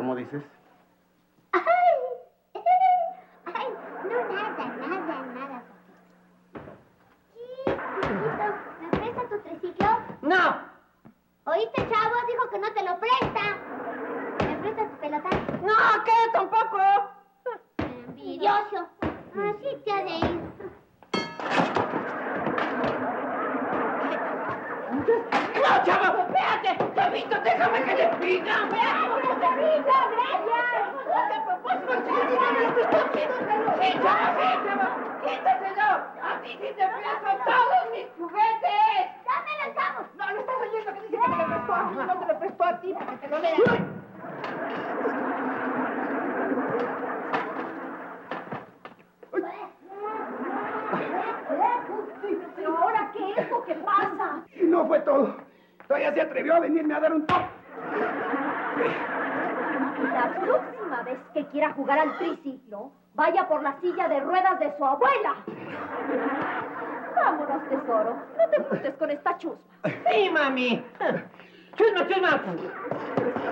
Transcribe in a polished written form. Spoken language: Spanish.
¿Cómo dices? Ay, ay, no, nada, Chiquito, ¿me presta tu triciclo? ¡No! ¿Oíste, chavo? Dijo que no te lo presta. ¿Me prestas tu pelota? ¡No, qué tampoco! Envidioso. Así te ha de ir. ¡No, chavo! ¡Espérate! ¡Chavito, déjame que le explique! ¡Gracias, chavito! ¡Gracias! ¡Sí, chavo! ¡Quítaselo! ¡A ti sí te presto todos mis juguetes! ¡Dámelo, chavo! No, ¿lo estás oyendo que dice que me lo prestó a mí? No te lo prestó a ti para que te lo leas. ¿Pero ahora qué es lo que pasa? Y no fue todo. Todavía se atrevió a venirme a dar un toque. La próxima vez que quiera jugar al triciclo, vaya por la silla de ruedas de su abuela. Vámonos, tesoro. No te juntes con esta chusma. Sí, mami. Chusma, chusma.